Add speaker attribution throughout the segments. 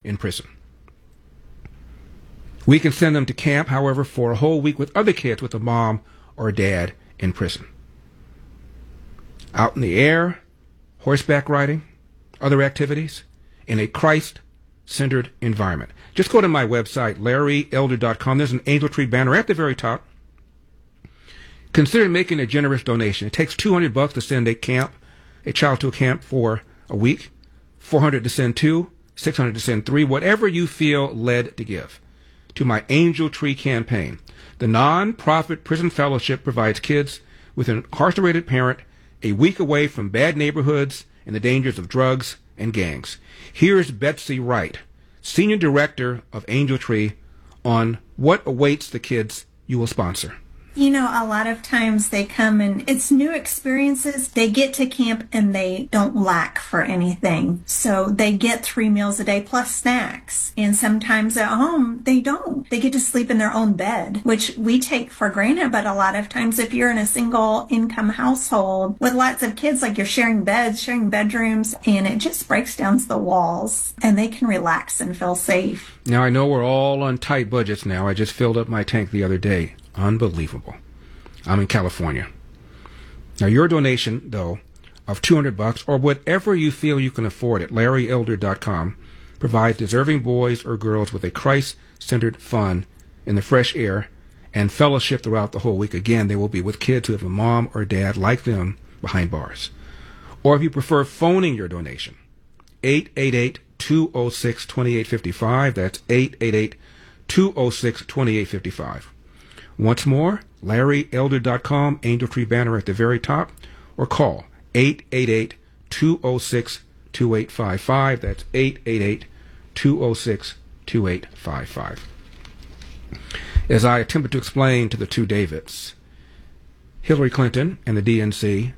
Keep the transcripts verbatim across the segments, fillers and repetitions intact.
Speaker 1: in prison. We can send them to camp, however, for a whole week with other kids with a mom or a dad in prison. Out in the air, horseback riding, other activities, in a Christ-centered environment. Just go to my website, larry elder dot com. There's an Angel Tree banner at the very top. Consider making a generous donation. It takes two hundred bucks to send a camp, a child to a camp for a week, four hundred to send two, six hundred to send three, whatever you feel led to give to my Angel Tree campaign. The non-profit prison fellowship provides kids with an incarcerated parent a week away from bad neighborhoods and the dangers of drugs and gangs. Here's Betsy Wright, Senior Director of Angel Tree, on what awaits the kids you will sponsor.
Speaker 2: You know, a lot of times they come and it's new experiences. They get to camp and they don't lack for anything. So they get three meals a day plus snacks. And sometimes at home, they don't. They get to sleep in their own bed, which we take for granted. But a lot of times if you're in a single income household with lots of kids, like you're sharing beds, sharing bedrooms, and it just breaks down the walls and they can relax and feel safe.
Speaker 1: Now, I know we're all on tight budgets now. I just filled up my tank the other day. Unbelievable. I'm in California. Now, your donation, though, of two hundred bucks or whatever you feel you can afford at larry elder dot com provides deserving boys or girls with a Christ-centered fun in the fresh air and fellowship throughout the whole week. Again, they will be with kids who have a mom or dad like them behind bars. Or if you prefer phoning your donation, eight eight eight, two oh six, two eight five five. That's eight eight eight, two oh six, two eight five five. Once more, larry elder dot com, Angel Tree banner at the very top, or call eight eight eight, two oh six, two eight five five. That's eight eight eight, two oh six, two eight five five. As I attempted to explain to the two Davids, Hillary Clinton and the D N C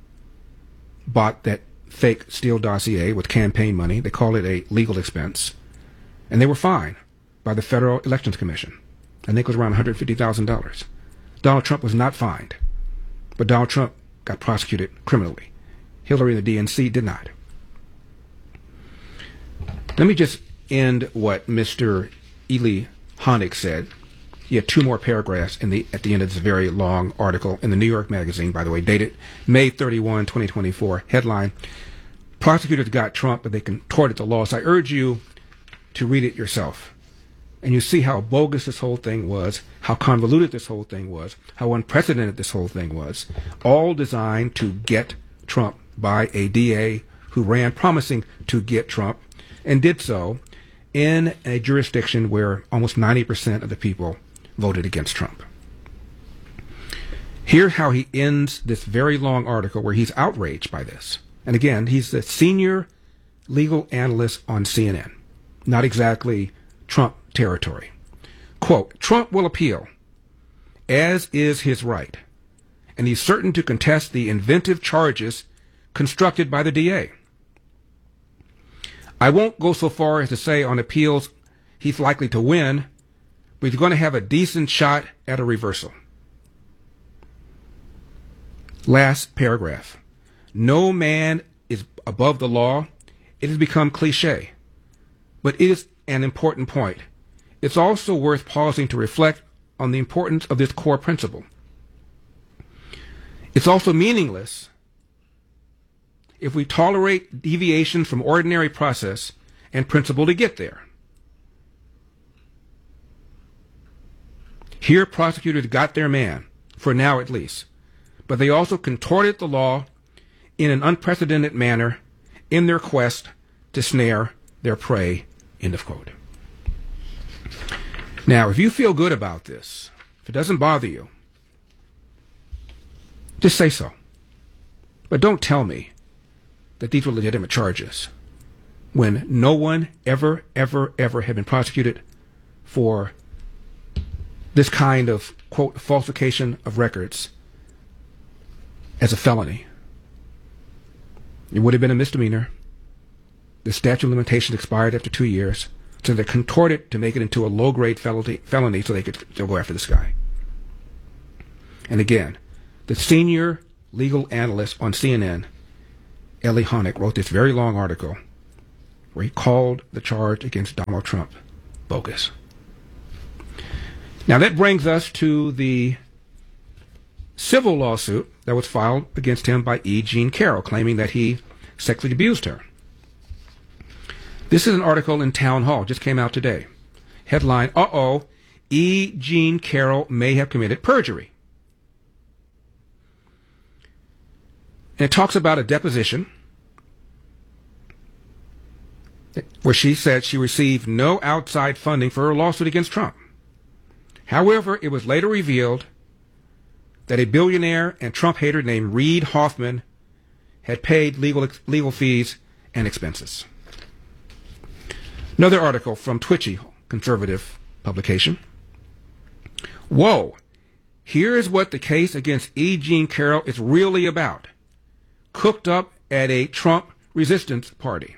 Speaker 1: bought that fake Steele dossier with campaign money. They call it a legal expense. And they were fined by the Federal Elections Commission. I think it was around one hundred fifty thousand dollars. Donald Trump was not fined, but Donald Trump got prosecuted criminally. Hillary and the D N C did not. Let me just end what Mister Eli Honig said. He had two more paragraphs in the at the end of this very long article in the New York Magazine, by the way, dated May thirty-first, twenty twenty-four. Headline, prosecutors got Trump, but they contorted the law. So I urge you to read it yourself. And you see how bogus this whole thing was, how convoluted this whole thing was, how unprecedented this whole thing was, all designed to get Trump by a D A who ran promising to get Trump and did so in a jurisdiction where almost ninety percent of the people voted against Trump. Here's how he ends this very long article where he's outraged by this. And again, he's the senior legal analyst on C N N. Not exactly Trump territory. Quote, Trump will appeal, as is his right, and he's certain to contest the inventive charges constructed by the D A. I won't go so far as to say on appeals he's likely to win, but he's going to have a decent shot at a reversal. Last paragraph. No man is above the law. It has become cliche, but it is an important point. It's also worth pausing to reflect on the importance of this core principle. It's also meaningless if we tolerate deviations from ordinary process and principle to get there. Here, prosecutors got their man, for now at least, but they also contorted the law in an unprecedented manner in their quest to snare their prey, end of quote. Now, if you feel good about this, if it doesn't bother you, just say so. But don't tell me that these were legitimate charges when no one ever, ever, ever had been prosecuted for this kind of, quote, falsification of records as a felony. It would have been a misdemeanor. The statute of limitations expired after two years. So they contorted to make it into a low-grade felony, felony so they could still go after this guy. And again, the senior legal analyst on C N N, Eli Honig, wrote this very long article where he called the charge against Donald Trump bogus. Now that brings us to the civil lawsuit that was filed against him by E. Jean Carroll, claiming that he sexually abused her. This is an article in Town Hall, just came out today. Headline, uh-oh, E. Jean Carroll may have committed perjury. And it talks about a deposition where she said she received no outside funding for her lawsuit against Trump. However, it was later revealed that a billionaire and Trump hater named Reid Hoffman had paid legal legal fees and expenses. Another article from Twitchy, conservative publication. Whoa, here's what the case against E. Jean Carroll is really about. Cooked up at a Trump resistance party.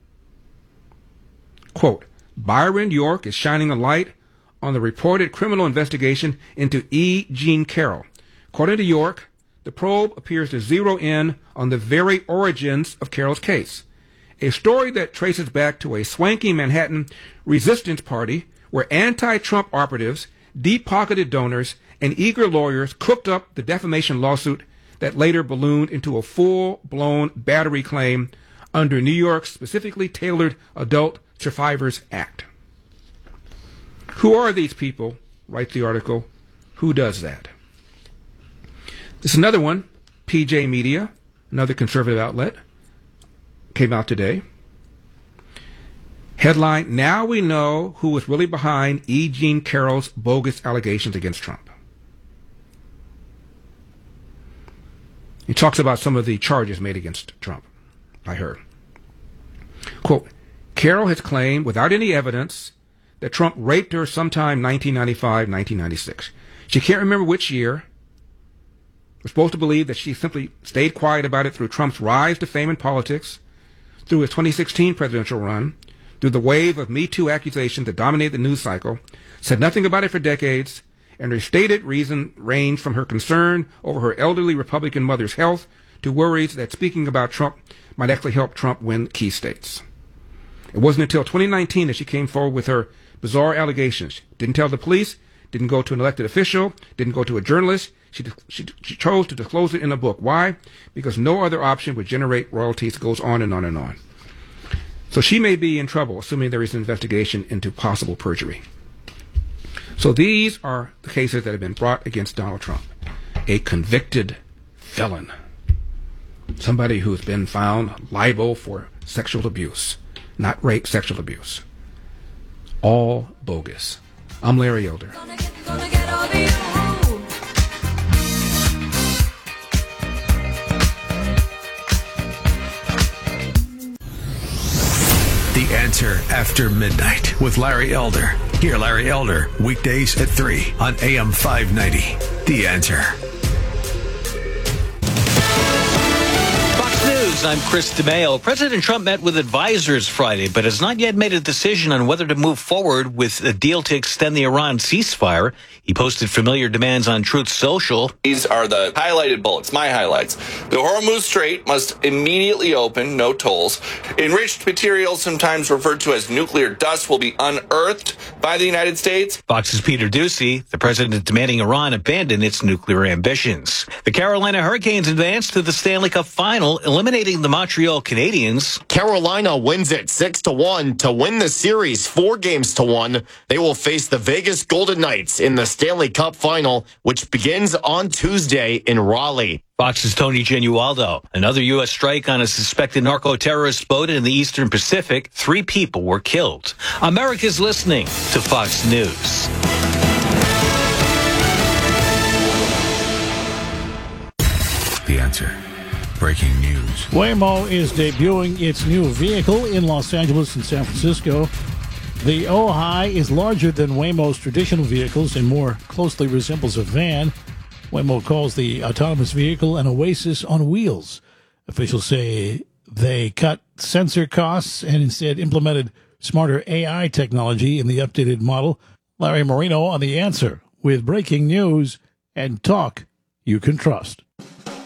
Speaker 1: Quote, Byron York is shining a light on the reported criminal investigation into E. Jean Carroll. According to York, the probe appears to zero in on the very origins of Carroll's case. A story that traces back to a swanky Manhattan resistance party where anti-Trump operatives, deep-pocketed donors, and eager lawyers cooked up the defamation lawsuit that later ballooned into a full-blown battery claim under New York's specifically tailored Adult Survivors Act. Who are these people? Writes the article. Who does that? This is another one. P J Media, another conservative outlet, came out today. Headline, now we know who was really behind E. Jean Carroll's bogus allegations against Trump. He talks about some of the charges made against Trump by her. Quote, Carroll has claimed without any evidence that Trump raped her sometime nineteen ninety-five, nineteen ninety-six. She can't remember which year. We're supposed to believe that she simply stayed quiet about it through Trump's rise to fame in politics, through his twenty sixteen presidential run, through the wave of Me Too accusations that dominated the news cycle, said nothing about it for decades, and her stated reason ranged from her concern over her elderly Republican mother's health to worries that speaking about Trump might actually help Trump win key states. It wasn't until twenty nineteen that she came forward with her bizarre allegations. Didn't tell the police, didn't go to an elected official, didn't go to a journalist. She, she, she chose to disclose it in a book. Why? Because no other option would generate royalties. It goes on and on and on. So she may be in trouble, assuming there is an investigation into possible perjury. So these are the cases that have been brought against Donald Trump. A convicted felon. Somebody who's been found liable for sexual abuse. Not rape, sexual abuse. All bogus. I'm Larry Elder. Gonna get, gonna get over you.
Speaker 3: The Answer After Midnight with Larry Elder. Hear Larry Elder weekdays at three on A M five ninety. The Answer.
Speaker 4: I'm Chris DeMeo. President Trump met with advisors Friday, but has not yet made a decision on whether to move forward with a deal to extend the Iran ceasefire. He posted familiar demands on Truth Social.
Speaker 5: These are the highlighted bullets, my highlights. The Hormuz Strait must immediately open, no tolls. Enriched materials, sometimes referred to as nuclear dust, will be unearthed by the United States.
Speaker 4: Fox's Peter Doocy, the president demanding Iran abandon its nuclear ambitions. The Carolina Hurricanes advanced to the Stanley Cup final, eliminating the Montreal Canadiens.
Speaker 6: Carolina wins it six to one to win the series four games to one. They will face the Vegas Golden Knights in the Stanley Cup final, which begins on Tuesday in Raleigh.
Speaker 4: Fox's Tony Genualdo. Another U S strike on a suspected narco-terrorist boat in the Eastern Pacific. Three people were killed. America's listening to Fox News.
Speaker 3: The Answer. Breaking news.
Speaker 7: Waymo is debuting its new vehicle in Los Angeles and San Francisco. The Ojai is larger than Waymo's traditional vehicles and more closely resembles a van. Waymo calls the autonomous vehicle an oasis on wheels. Officials say they cut sensor costs and instead implemented smarter A I technology in the updated model. Larry Marino on The Answer with breaking news and talk you can trust.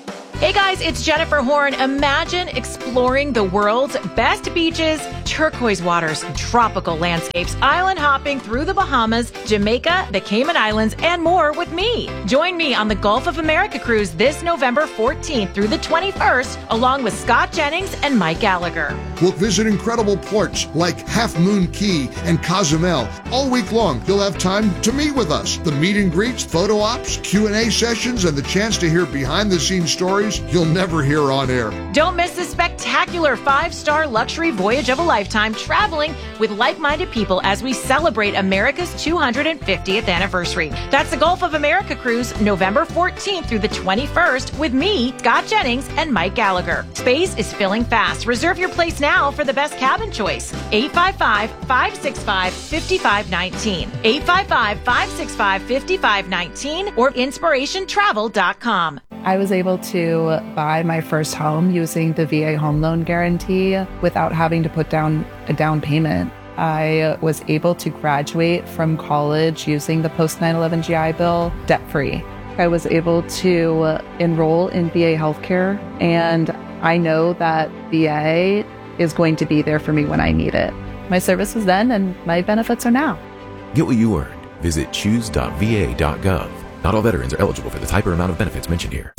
Speaker 8: Hey guys, it's Jennifer Horn. Imagine exploring the world's best beaches, turquoise waters, tropical landscapes, island hopping through the Bahamas, Jamaica, the Cayman Islands, and more with me. Join me on the Gulf of America cruise this November fourteenth through the twenty-first, along with Scott Jennings and Mike Gallagher.
Speaker 9: We'll visit incredible ports like Half Moon Key and Cozumel. All week long, you'll have time to meet with us. The meet and greets, photo ops, Q and A sessions, and the chance to hear behind-the-scenes stories you'll never hear on air.
Speaker 8: Don't miss this spectacular five-star luxury voyage of a lifetime, traveling with like-minded people as we celebrate America's two hundred fiftieth anniversary. That's the Gulf of America cruise, November fourteenth through the twenty-first, with me, Scott Jennings, and Mike Gallagher. Space is filling fast. Reserve your place now for the best cabin choice. eight five five, five six five, five five one nine. eight five five, five six five, five five one nine or inspiration travel dot com.
Speaker 10: I was able to buy my first home using the V A home loan guarantee without having to put down a down payment. I was able to graduate from college using the post nine eleven G I Bill debt-free. I was able to enroll in V A healthcare, and I know that V A is going to be there for me when I need it. My service was then, and my benefits are now.
Speaker 11: Get what you earned. Visit choose dot v a dot gov. Not all veterans are eligible for the type or amount of benefits mentioned here.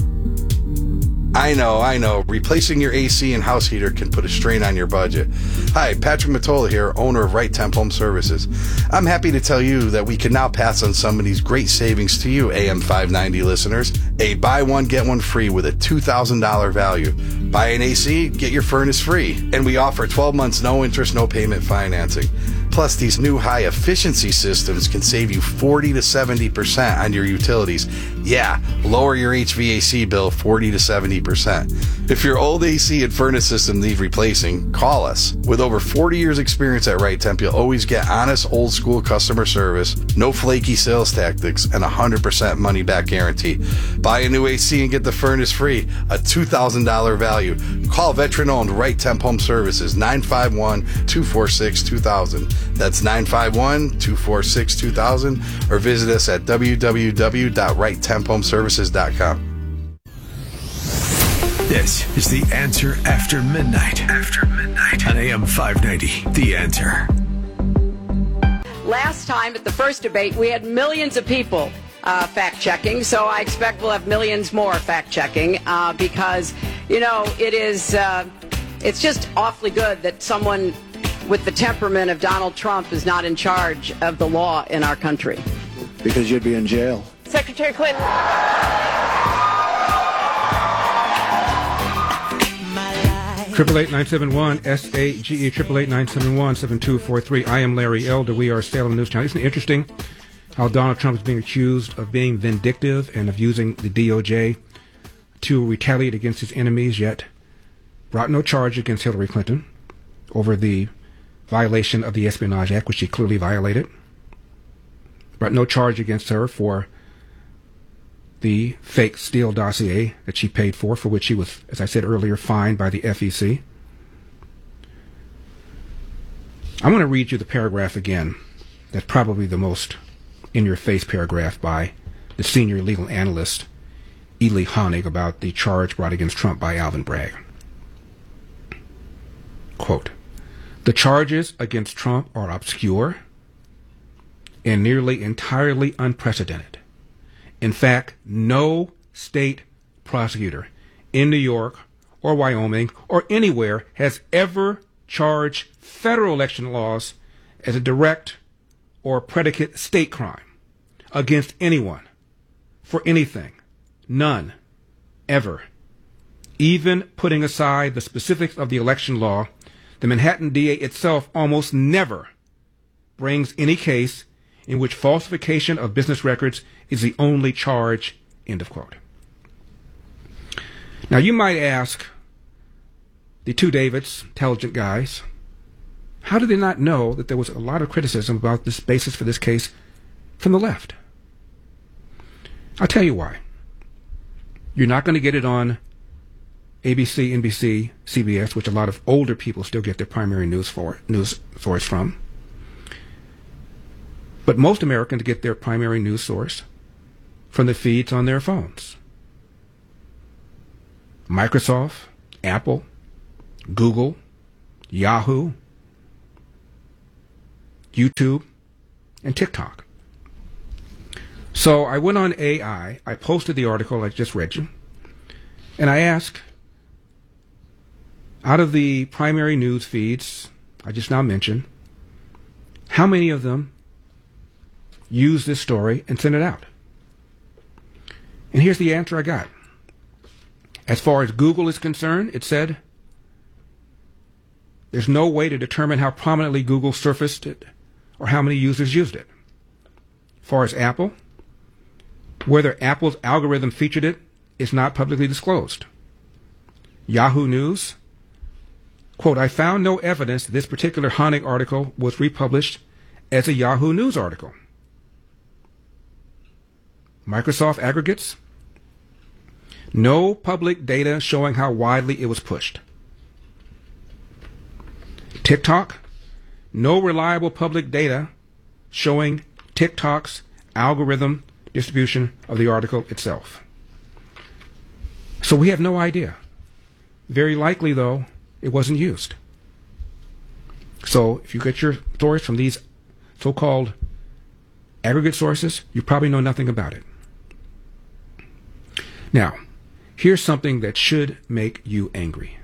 Speaker 12: I know, I know. Replacing your A C and house heater can put a strain on your budget. Hi, Patrick Matola here, owner of Right Temp Home Services. I'm happy to tell you that we can now pass on some of these great savings to you, A M five ninety listeners. A buy one, get one free with a two thousand dollars value. Buy an A C, get your furnace free. And we offer twelve months, no interest, no payment financing. Plus, these new high-efficiency systems can save you forty to seventy percent on your utilities. Yeah, lower your H V A C bill forty to seventy percent. If your old A C and furnace system need replacing, call us. With over forty years experience at Right Temp, you'll always get honest, old-school customer service, no flaky sales tactics, and a one hundred percent money-back guarantee. Buy a new A C and get the furnace free, a two thousand dollars value. Call veteran-owned Right Temp Home Services, nine five one, two four six, two thousand. That's nine five one, two four six, two thousand, or visit us at w w w dot right temp home services dot com.
Speaker 3: This is The Answer After Midnight. After Midnight on A M five ninety. The Answer.
Speaker 13: Last time at the first debate, we had millions of people uh, fact-checking, so I expect we'll have millions more fact-checking uh, because, you know, it is, uh, it's just awfully good that someone with the temperament of Donald Trump is not in charge of the law in our country.
Speaker 14: Because you'd be in jail.
Speaker 13: Secretary Clinton.
Speaker 1: Triple eight nine seven one S A G E triple eight nine seven one seven two four three. I am Larry Elder. We are Salem News Channel. Isn't it interesting how Donald Trump is being accused of being vindictive and of using the D O J to retaliate against his enemies, yet brought no charge against Hillary Clinton over the violation of the Espionage Act, which she clearly violated. Brought no charge against her for the fake Steele dossier that she paid for, for which she was, as I said earlier, fined by the F E C. I'm going to read you the paragraph again. That's probably the most in-your-face paragraph by the senior legal analyst, Ely Honig, about the charge brought against Trump by Alvin Bragg. Quote, "The charges against Trump are obscure and nearly entirely unprecedented. In fact, no state prosecutor in New York or Wyoming or anywhere has ever charged federal election laws as a direct or predicate state crime against anyone for anything. None. Ever. Even putting aside the specifics of the election law, the Manhattan D A itself almost never brings any case in which falsification of business records is the only charge," end of quote. Now you might ask the two Davids, intelligent guys, how did they not know that there was a lot of criticism about this basis for this case from the left? I'll tell you why. You're not going to get it on A B C, N B C, C B S, which a lot of older people still get their primary news for news source from. But most Americans get their primary news source from the feeds on their phones. Microsoft, Apple, Google, Yahoo, YouTube, and TikTok. So I went on A I, I posted the article I just read you, and I asked, out of the primary news feeds I just now mentioned, how many of them use this story and send it out? And here's the answer I got. As far as Google is concerned, it said, there's no way to determine how prominently Google surfaced it or how many users used it. As far as Apple, whether Apple's algorithm featured it is not publicly disclosed. Yahoo News, quote, I found no evidence that this particular Honig article was republished as a Yahoo News article. Microsoft Aggregates, no public data showing how widely it was pushed. TikTok, no reliable public data showing TikTok's algorithm distribution of the article itself. So we have no idea. Very likely, though, it wasn't used. So if you get your stories from these so-called aggregate sources, you probably know nothing about it. Now, here's something that should make you angry.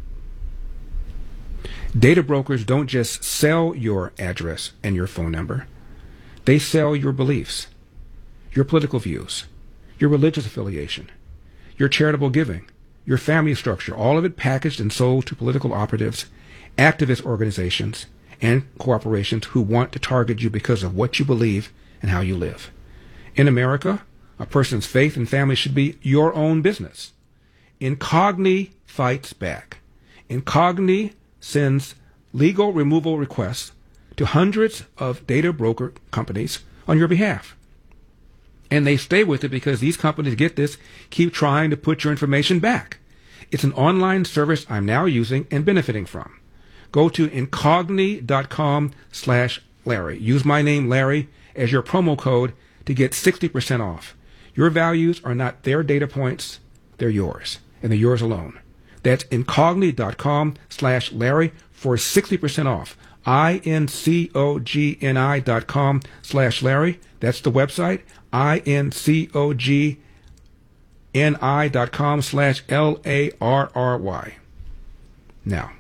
Speaker 1: Data brokers don't just sell your address and your phone number. They sell your beliefs, your political views, your religious affiliation, your charitable giving, your family structure, all of it packaged and sold to political operatives, activist organizations, and corporations who want to target you because of what you believe and how you live. In America, a person's faith and family should be your own business. Incogni fights back. Incogni sends legal removal requests to hundreds of data broker companies on your behalf. And they stay with it because these companies, get this, keep trying to put your information back. It's an online service I'm now using and benefiting from. Go to incogni.com slash Larry. Use my name, Larry, as your promo code to get sixty percent off. Your values are not their data points, they're yours, and they're yours alone. That's incogni.com slash Larry for sixty percent off. I-N-C-O-G-N-I dot com slash Larry. That's the website. I-N-C-O-G-N-I dot com slash L-A-R-R-Y. Now,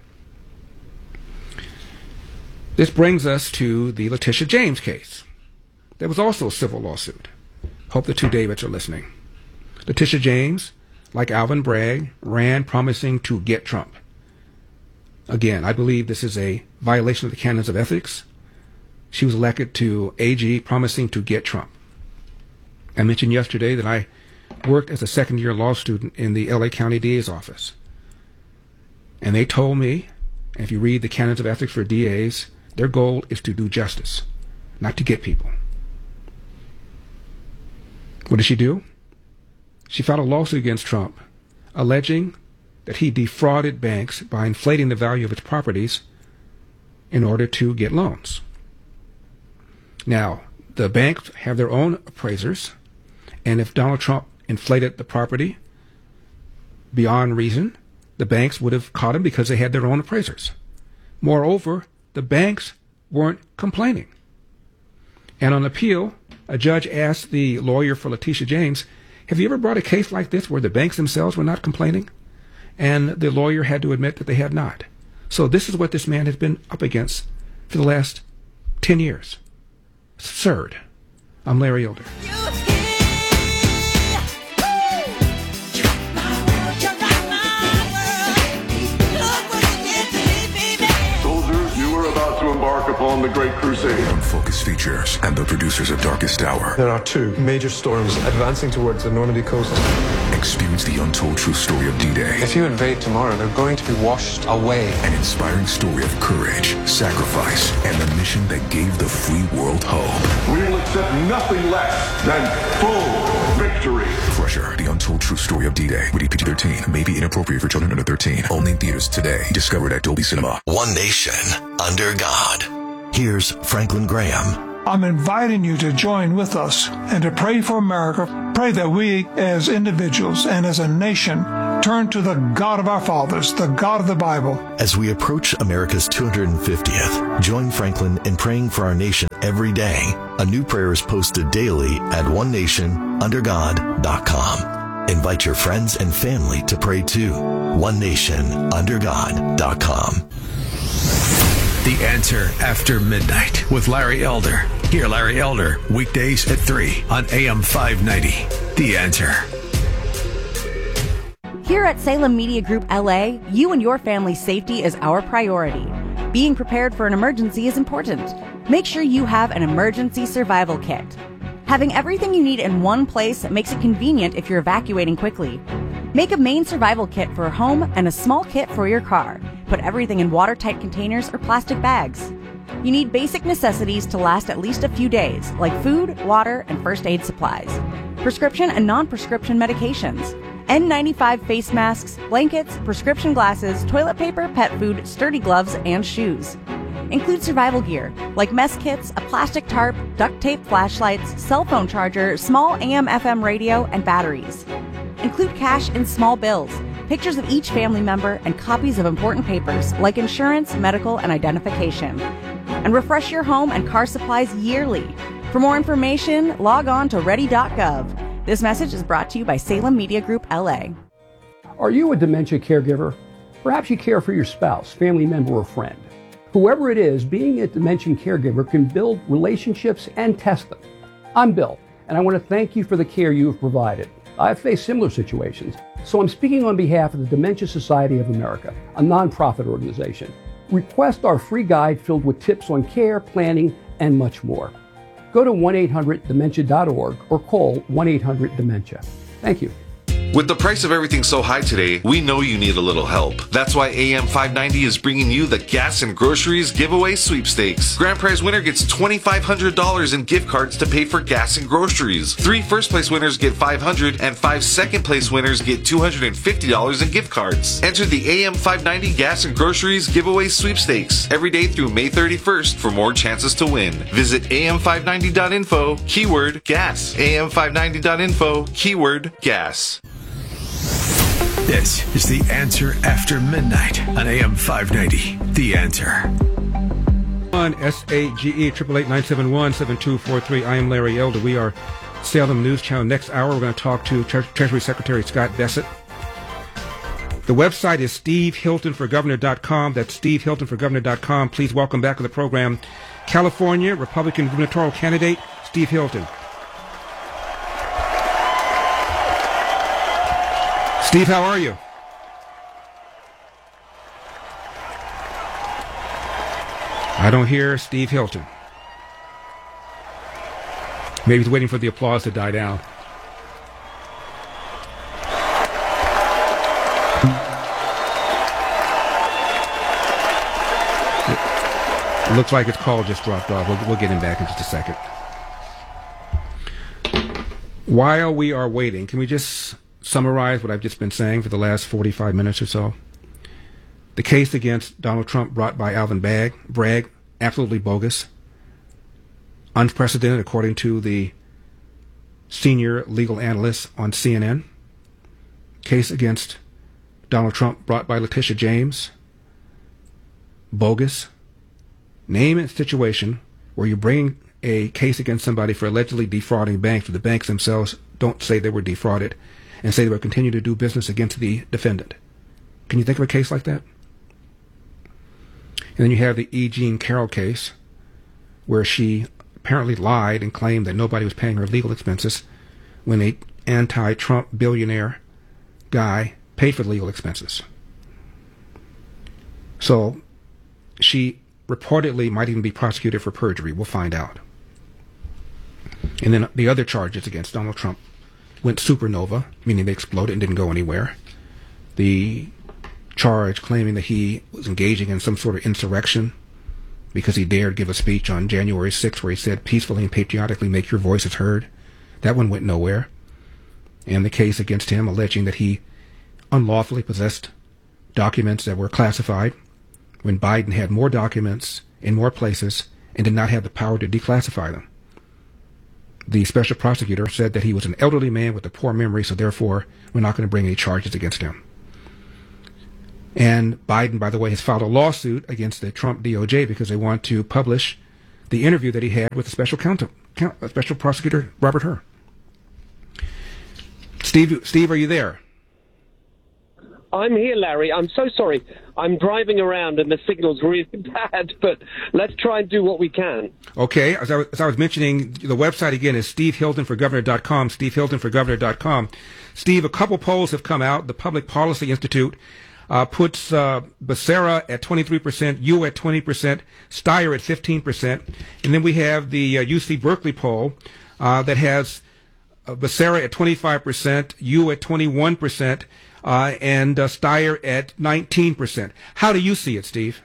Speaker 1: this brings us to the Letitia James case. There was also a civil lawsuit. Hope the two Davids are listening. Letitia James, like Alvin Bragg, ran promising to get Trump. Again, I believe this is a violation of the canons of ethics. She was elected to A G promising to get Trump. I mentioned yesterday that I worked as a second-year law student in the L A County D A's office. And they told me, and if you read the canons of ethics for D As, their goal is to do justice, not to get people. What did she do? She filed a lawsuit against Trump, alleging that he defrauded banks by inflating the value of its properties in order to get loans. Now, the banks have their own appraisers, and if Donald Trump inflated the property beyond reason, the banks would have caught him because they had their own appraisers. Moreover, the banks weren't complaining. And on appeal, a judge asked the lawyer for Letitia James, have you ever brought a case like this where the banks themselves were not complaining? And the lawyer had to admit that they had not. So this is what this man has been up against for the last ten years. It's absurd. I'm Larry Elder.
Speaker 15: Upon the Great Crusade.
Speaker 16: On Focus Features and the producers of Darkest Hour.
Speaker 15: There are two major storms advancing towards the Normandy coast.
Speaker 16: Experience the untold true story of D-Day.
Speaker 15: If you invade tomorrow, they're going to be washed away.
Speaker 16: An inspiring story of courage, sacrifice, and the mission that gave the free world hope.
Speaker 15: We will accept nothing less than full victory.
Speaker 16: Crusher, the untold true story of D-Day. Rated P G thirteen. May be inappropriate for children under thirteen. Only in theaters today. Discovered at Dolby Cinema.
Speaker 3: One nation under God. Here's Franklin Graham.
Speaker 17: I'm inviting you to join with us and to pray for America. Pray that we as individuals and as a nation turn to the God of our fathers, the God of the Bible.
Speaker 18: As we approach America's two hundred fiftieth, join Franklin in praying for our nation every day. A new prayer is posted daily at one nation under god dot com. Invite your friends and family to pray too. one nation under god dot com.
Speaker 3: The Answer After Midnight with Larry Elder. Hear Larry Elder weekdays at three on A M five ninety. The Answer.
Speaker 19: Here at Salem Media Group L A, you and your family's safety is our priority. Being prepared for an emergency is important. Make sure you have an emergency survival kit. Having everything you need in one place makes it convenient if you're evacuating quickly. Make a main survival kit for a home and a small kit for your car. Put everything in watertight containers or plastic bags. You need basic necessities to last at least a few days, like food, water, and first aid supplies. Prescription and non-prescription medications. N ninety-five face masks, blankets, prescription glasses, toilet paper, pet food, sturdy gloves, and shoes. Include survival gear, like mess kits, a plastic tarp, duct tape flashlights, cell phone charger, small A M F M radio, and batteries. Include cash and small bills, pictures of each family member, and copies of important papers, like insurance, medical, and identification. And refresh your home and car supplies yearly. For more information, log on to ready dot gov. This message is brought to you by Salem Media Group L A.
Speaker 20: Are you a dementia caregiver? Perhaps you care for your spouse, family member, or friend. Whoever it is, being a dementia caregiver can build relationships and test them. I'm Bill, and I want to thank you for the care you have provided. I've faced similar situations, so I'm speaking on behalf of the Dementia Society of America, a nonprofit organization. Request our free guide filled with tips on care, planning, and much more. Go to one eight hundred dementia dot org or call one eight hundred dementia. Thank you.
Speaker 21: With the price of everything so high today, we know you need a little help. That's why A M five ninety is bringing you the Gas and Groceries Giveaway Sweepstakes. Grand prize winner gets twenty-five hundred dollars in gift cards to pay for gas and groceries. Three first place winners get five hundred dollars and five second place winners get two hundred fifty dollars in gift cards. Enter the A M five ninety Gas and Groceries Giveaway Sweepstakes every day through May thirty-first for more chances to win. Visit A M five ninety dot info, keyword gas. A M five ninety dot info, keyword gas.
Speaker 3: This is The Answer After Midnight on A M five ninety. The Answer.
Speaker 1: On S A G E, eight eight eight, nine seven one, seven two four three. I am Larry Elder. We are Salem News Channel. Next hour, we're going to talk to Tre- Treasury Secretary Scott Bessent. The website is steve hilton for governor dot com. That's steve hilton for governor dot com. Please welcome back to the program California Republican gubernatorial candidate Steve Hilton. Steve, how are you? I don't hear Steve Hilton. Maybe he's waiting for the applause to die down. It looks like his call just dropped off. We'll, we'll get him back in just a second. While we are waiting, can we just summarize what I've just been saying for the last forty-five minutes or so? The case against Donald Trump brought by Alvin Bragg, Bragg, absolutely bogus, unprecedented according to the senior legal analyst on C N N. Case against Donald Trump brought by Letitia James, bogus. Name a situation where you bring a case against somebody for allegedly defrauding banks, but the banks themselves don't say they were defrauded, and say they will continue to do business against the defendant. Can you think of a case like that? And then you have the E. Jean Carroll case, where she apparently lied and claimed that nobody was paying her legal expenses when a anti-Trump billionaire guy paid for the legal expenses. So she reportedly might even be prosecuted for perjury. We'll find out. And then the other charges against Donald Trump went supernova, meaning they exploded and didn't go anywhere. The charge claiming that he was engaging in some sort of insurrection because he dared give a speech on January sixth where he said, peacefully and patriotically make your voices heard. That one went nowhere. And the case against him alleging that he unlawfully possessed documents that were classified when Biden had more documents in more places and did not have the power to declassify them. The special prosecutor said that he was an elderly man with a poor memory, so therefore we're not going to bring any charges against him. And Biden, by the way, has filed a lawsuit against the Trump D O J because they want to publish the interview that he had with the special counsel, special prosecutor Robert Hur. Steve, Steve, are you there?
Speaker 2: I'm here, Larry. I'm so sorry. I'm driving around and the signal's really bad, but let's try and do what we can.
Speaker 1: Okay. As I was, as I was mentioning, the website again is steve hilton for governor dot com, steve hilton for governor dot com. Steve, a couple polls have come out. The Public Policy Institute uh, puts uh, Becerra at twenty-three percent, you at twenty percent, Steyer at fifteen percent. And then we have the uh, U C Berkeley poll uh, that has uh, Becerra at twenty-five percent, you at twenty-one percent. Uh, and uh, Steyer at nineteen percent. How do you see it, Steve?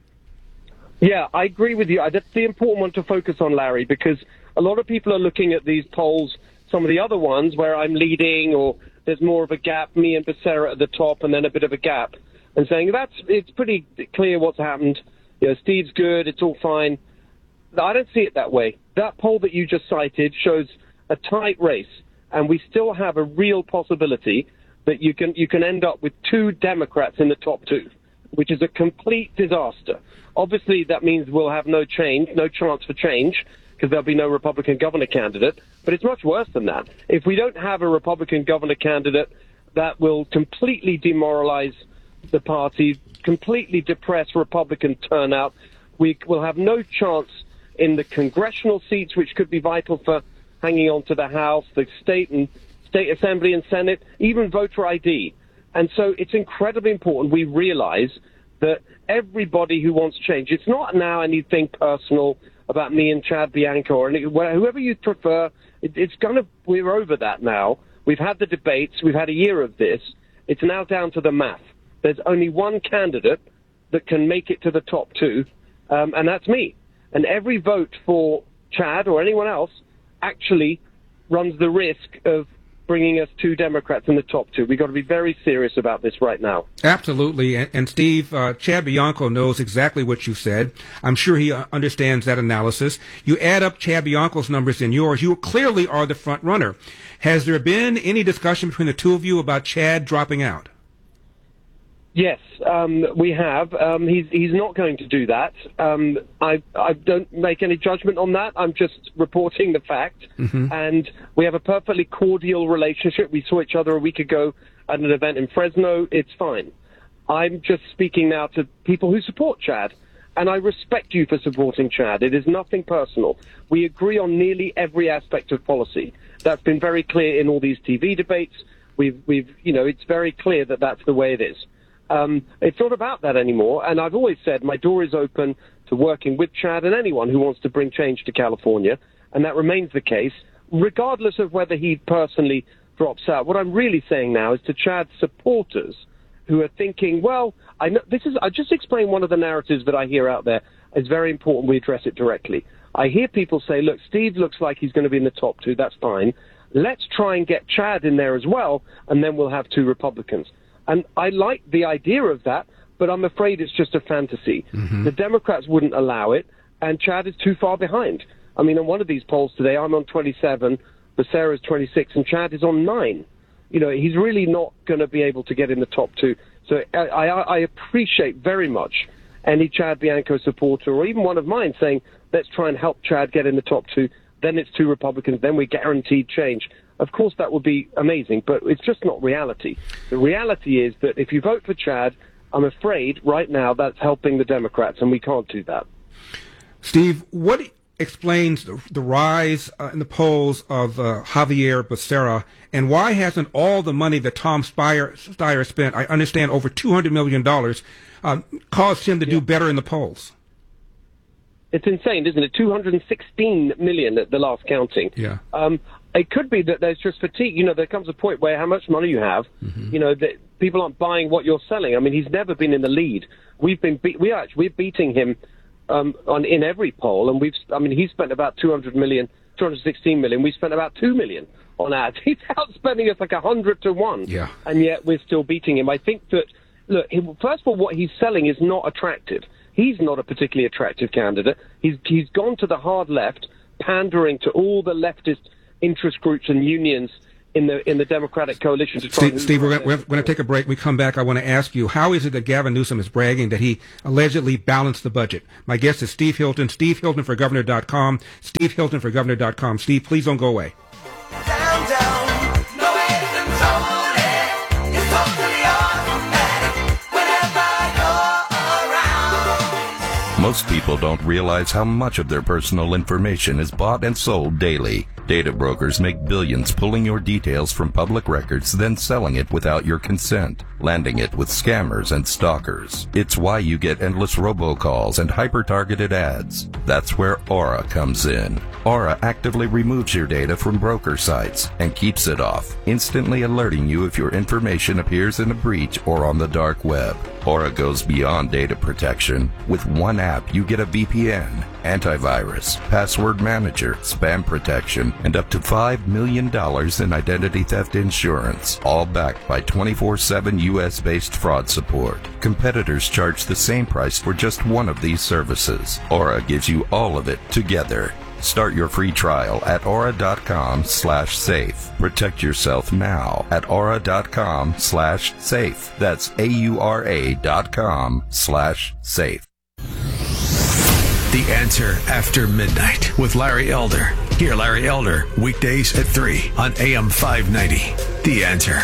Speaker 2: Yeah, I agree with you. That's the important one to focus on, Larry, because a lot of people are looking at these polls, some of the other ones where I'm leading or there's more of a gap, me and Becerra at the top and then a bit of a gap, and saying that's it's pretty clear what's happened. You know, Steve's good, it's all fine. I don't see it that way. That poll that you just cited shows a tight race, and we still have a real possibility that you can you can end up with two Democrats in the top two, which is a complete disaster. Obviously, that means we'll have no change, no chance for change, because there'll be no Republican governor candidate. But it's much worse than that. If we don't have a Republican governor candidate, that will completely demoralize the party, completely depress Republican turnout. We will have no chance in the congressional seats, which could be vital for hanging on to the House, the state and State Assembly and Senate, even voter I D. And so it's incredibly important we realize that everybody who wants change, it's not now anything personal about me and Chad Bianco or any, whoever you prefer. It, it's kind of, we're over that now. We've had the debates. We've had a year of this. It's now down to the math. There's only one candidate that can make it to the top two, um, and that's me. And every vote for Chad or anyone else actually runs the risk of bringing us two Democrats in the top two. We've got to be very serious about this right now.
Speaker 1: Absolutely. And, and Steve, uh, Chad Bianco knows exactly what you said. I'm sure he uh, understands that analysis. You add up Chad Bianco's numbers and yours, you clearly are the front runner. Has there been any discussion between the two of you about Chad dropping out?
Speaker 2: Yes, um, we have. Um, he's he's not going to do that. Um, I I don't make any judgment on that. I'm just reporting the fact. Mm-hmm. And we have a perfectly cordial relationship. We saw each other a week ago at an event in Fresno. It's fine. I'm just speaking now to people who support Chad. And I respect you for supporting Chad. It is nothing personal. We agree on nearly every aspect of policy. That's been very clear in all these T V debates. We've, we've, you know, it's very clear that that's the way it is. Um, it's not about that anymore, and I've always said my door is open to working with Chad and anyone who wants to bring change to California, and that remains the case, regardless of whether he personally drops out. What I'm really saying now is to Chad's supporters who are thinking, well, I know this is. I just explained one of the narratives that I hear out there. It's very important we address it directly. I hear people say, look, Steve looks like he's going to be in the top two. That's fine. Let's try and get Chad in there as well, and then we'll have two Republicans. And I like the idea of that, but I'm afraid it's just a fantasy. Mm-hmm. The Democrats wouldn't allow it, and Chad is too far behind. I mean, on one of these polls today, I'm on twenty-seven, Becerra's twenty-six, and Chad is on nine. You know, he's really not going to be able to get in the top two. So I, I, I appreciate very much any Chad Bianco supporter, or even one of mine, saying, let's try and help Chad get in the top two. Then it's two Republicans, then we guaranteed change. Of course, that would be amazing, but it's just not reality. The reality is that if you vote for Chad, I'm afraid right now that's helping the Democrats, and we can't do that.
Speaker 1: Steve, what explains the, the rise uh, in the polls of uh, Javier Becerra, and why hasn't all the money that Tom Steyer, Steyer spent, I understand over two hundred million dollars, uh, caused him to yeah. do better in the polls?
Speaker 2: It's insane, isn't it? two hundred sixteen million at the last counting.
Speaker 1: Yeah.
Speaker 2: Um, it could be that there's just fatigue. You know, there comes a point where how much money you have, mm-hmm. you know, that people aren't buying what you're selling. I mean, he's never been in the lead. We've been, be- we actually, we're beating him um, on in every poll, and we've, I mean, he spent about two hundred million, two hundred sixteen million. We spent about two million on ads. He's outspending us like a hundred to one.
Speaker 1: Yeah.
Speaker 2: And yet we're still beating him. I think that, look, he, first of all, what he's selling is not attractive. He's not a particularly attractive candidate. He's he's gone to the hard left, pandering to all the leftist interest groups and unions in the in the Democratic coalition to try.
Speaker 1: Steve,
Speaker 2: and
Speaker 1: Steve we're going to take a break. When we come back, I want to ask you, how is it that Gavin Newsom is bragging that he allegedly balanced the budget? My guest is Steve Hilton, Steve Hilton for Governor dot com, Steve Hilton for Governor dot com. Steve, please don't go away.
Speaker 5: Down, down.
Speaker 22: Most people don't realize how much of their personal information is bought and sold daily. Data brokers make billions pulling your details from public records, then selling it without your consent, landing it with scammers and stalkers. It's why you get endless robocalls and hyper-targeted ads. That's where Aura comes in. Aura actively removes your data from broker sites and keeps it off, instantly alerting you if your information appears in a breach or on the dark web. Aura goes beyond data protection. With one app, you get a V P N, antivirus, password manager, spam protection, and up to five million dollars in identity theft insurance, all backed by twenty-four seven U S-based fraud support. Competitors charge the same price for just one of these services. Aura gives you all of it together. Start your free trial at aura.com slash safe. Protect yourself now at aura.com slash safe. That's A-U-R-A dot com slash safe.
Speaker 3: The Answer After Midnight with Larry Elder. Hear Larry Elder weekdays at three on A M five ninety. The Answer.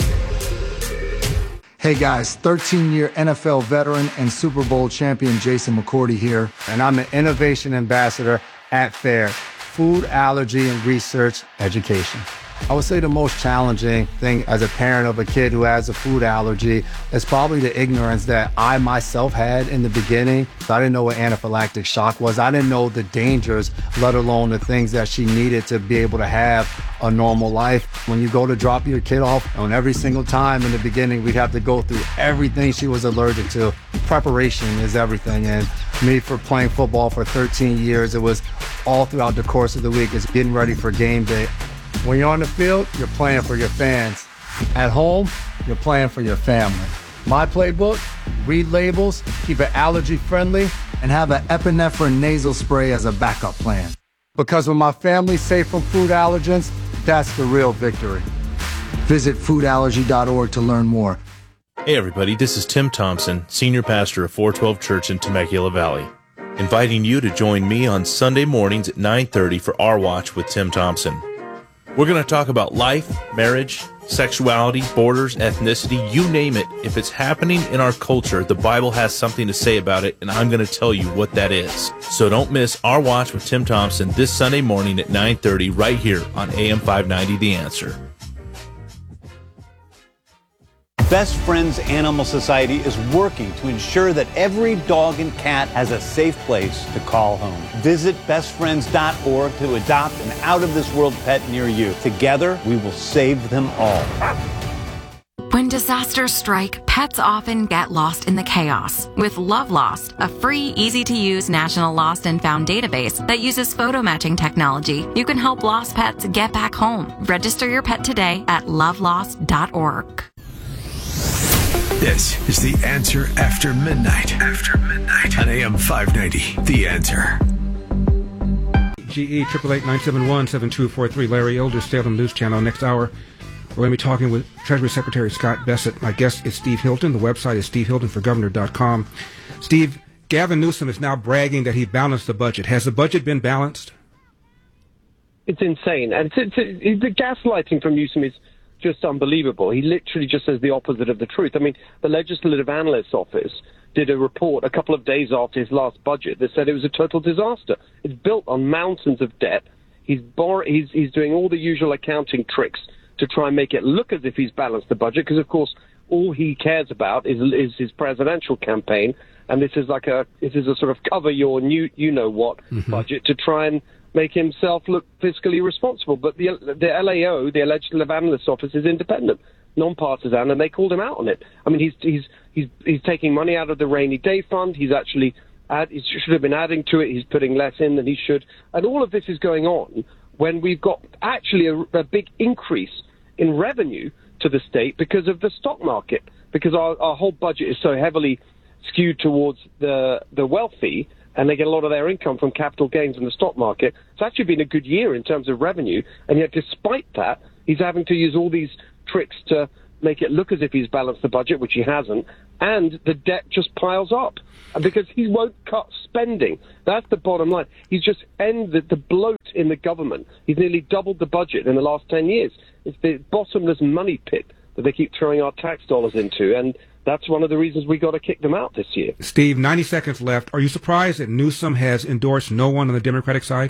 Speaker 23: Hey guys, thirteen-year N F L veteran and Super Bowl champion Jason McCourty here, and I'm an innovation ambassador at FAIR, Food Allergy and Research Education. I would say the most challenging thing as a parent of a kid who has a food allergy is probably the ignorance that I myself had in the beginning. I didn't know what anaphylactic shock was. I didn't know the dangers, let alone the things that she needed to be able to have a normal life. When you go to drop your kid off, on every single time in the beginning, we'd have to go through everything she was allergic to. Preparation is everything. And me, for playing football for thirteen years, it was all throughout the course of the week. It's getting ready for game day. When you're on the field, you're playing for your fans. At home, you're playing for your family. My playbook, read labels, keep it allergy friendly, and have an epinephrine nasal spray as a backup plan. Because when my family's safe from food allergens, that's the real victory. Visit food allergy dot org to learn more.
Speaker 24: Hey everybody, this is Tim Thompson, Senior Pastor of four twelve Church in Temecula Valley, inviting you to join me on Sunday mornings at nine thirty for Our Watch with Tim Thompson. We're going to talk about life, marriage, sexuality, borders, ethnicity, you name it. If it's happening in our culture, the Bible has something to say about it, and I'm going to tell you what that is. So don't miss Our Watch with Tim Thompson this Sunday morning at nine thirty right here on A M five ninety The Answer.
Speaker 25: Best Friends Animal Society is working to ensure that every dog and cat has a safe place to call home. Visit best friends dot org to adopt an out-of-this-world pet near you. Together, we will save them all.
Speaker 26: When disasters strike, pets often get lost in the chaos. With Love Lost, a free, easy-to-use national lost and found database that uses photo matching technology, you can help lost pets get back home. Register your pet today at love lost dot org.
Speaker 3: This is The Answer After Midnight. After Midnight on A M five ninety. The Answer.
Speaker 1: G E eight eight eight, nine seven one, seven two four three. Larry Elder, Salem News Channel. Next hour, we're going to be talking with Treasury Secretary Scott Bessent. My guest is Steve Hilton. The website is steve hilton for governor dot com. Steve, Gavin Newsom is now bragging that he balanced the budget. Has the budget been balanced?
Speaker 2: It's insane. And it's, it's, the gaslighting from Newsom is just unbelievable. He literally just says the opposite of the truth. I mean, the Legislative Analyst's Office did a report a couple of days after his last budget that said it was a total disaster. It's built on mountains of debt. He's bor- he's he's doing all the usual accounting tricks to try and make it look as if he's balanced the budget, because of course all he cares about is is his presidential campaign, and this is like a this is a sort of cover your new you know what mm-hmm. budget to try and make himself look fiscally responsible. But the the L A O, the Legislative Analyst's Office, is independent, non-partisan, and they called him out on it. I mean, he's he's he's he's taking money out of the rainy day fund. He's actually add, he should have been adding to it. He's putting less in than he should, and all of this is going on when we've got actually a, a big increase in revenue to the state because of the stock market, because our, our whole budget is so heavily skewed towards the the wealthy, and they get a lot of their income from capital gains in the stock market. It's actually been a good year in terms of revenue, and yet despite that, He's having to use all these tricks to make it look as if he's balanced the budget, which he hasn't, and the debt just piles up because he won't cut spending. That's the bottom line. He's just ended the bloat in the government. He's nearly doubled the budget in the last ten years. It's the bottomless money pit that they keep throwing our tax dollars into, and that's one of the reasons we got to kick them out this year.
Speaker 1: Steve, ninety seconds left. Are you surprised that Newsom has endorsed no one on the Democratic side?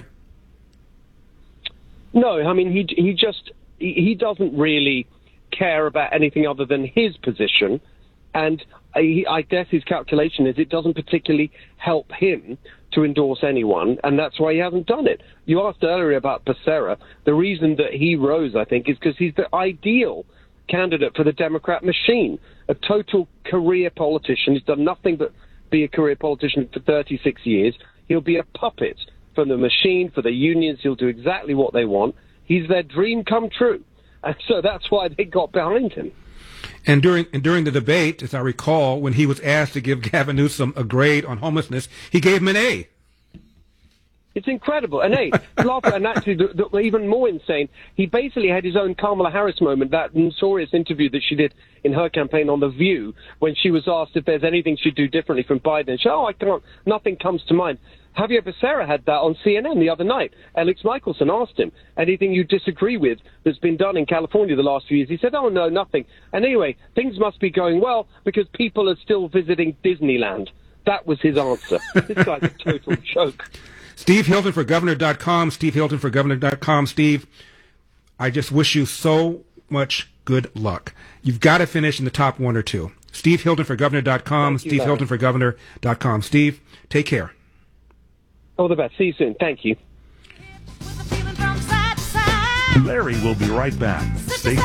Speaker 2: No, I mean, he he just, he, he doesn't really care about anything other than his position, and I, I guess his calculation is it doesn't particularly help him to endorse anyone, and that's why he hasn't done it. You asked earlier about Becerra. The reason that he rose, I think, is because he's the ideal candidate for the Democrat machine, a total career politician. He's done nothing but be a career politician for thirty-six years. He'll be a puppet for the machine, for the unions. He'll do exactly what they want. He's their dream come true. And so that's why they got behind him.
Speaker 1: And during and during the debate, as I recall, when he was asked to give Gavin Newsom a grade on homelessness, he gave him an A.
Speaker 2: It's incredible. And hey, and actually, the, the, even more insane, he basically had his own Kamala Harris moment, that notorious interview that she did in her campaign on The View, when she was asked if there's anything she'd do differently from Biden. And she said, oh, I can't, nothing comes to mind. Javier Becerra had that on C N N the other night. Alex Michelson asked him, anything you disagree with that's been done in California the last few years? He said, oh, no, nothing. And anyway, things must be going well because people are still visiting Disneyland. That was his answer. This guy's a total joke.
Speaker 1: Steve Hilton for Governor dot com. Steve Hilton for Governor dot com. Steve, I just wish you so much good luck. You've got to finish in the top one or two. Steve Hilton for Governor dot com. Steve Hilton for Governor dot com. Steve, take care.
Speaker 2: All the best. See you soon. Thank you.
Speaker 4: Larry will be right back. Stay